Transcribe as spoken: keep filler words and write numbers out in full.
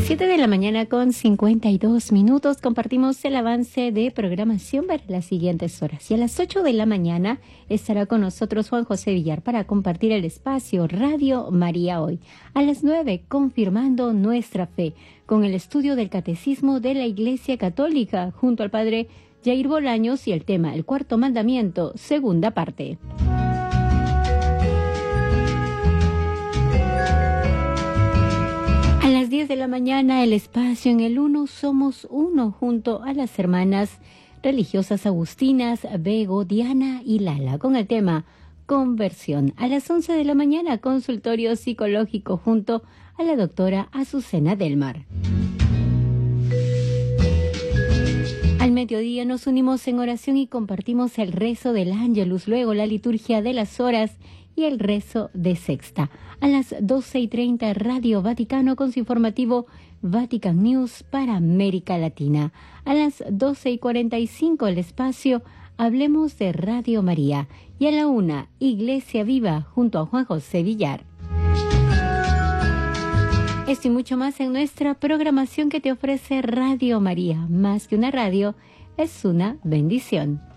siete de la mañana con cincuenta y dos minutos. Compartimos el avance de programación para las siguientes horas. Y a las ocho de la mañana estará con nosotros Juan José Villar para compartir el espacio Radio María Hoy. A las nueve, confirmando nuestra fe, con el estudio del Catecismo de la Iglesia Católica, junto al Padre Jair Bolaños y el tema El Cuarto Mandamiento, segunda parte. A las diez de la mañana, el espacio en el Uno Somos Uno, junto a las hermanas religiosas agustinas Bego, Diana y Lala, con el tema Conversión. A las once de la mañana, consultorio psicológico junto a la doctora Azucena del Mar. Al mediodía nos unimos en oración y compartimos el rezo del Ángelus, luego la liturgia de las horas y el rezo de sexta. A las doce y treinta, Radio Vaticano con su informativo Vatican News para América Latina. A las doce y cuarenta y cinco, el espacio Hablemos de Radio María. Y a la una, Iglesia Viva junto a Juan José Villar. Esto y mucho más en nuestra programación que te ofrece Radio María. Más que una radio, es una bendición.